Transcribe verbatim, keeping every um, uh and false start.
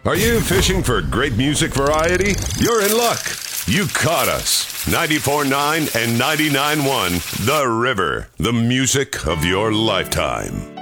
Are you fishing for great music variety? You're in luck. You caught us. ninety-four point nine and ninety-nine point one The River. The music of your lifetime.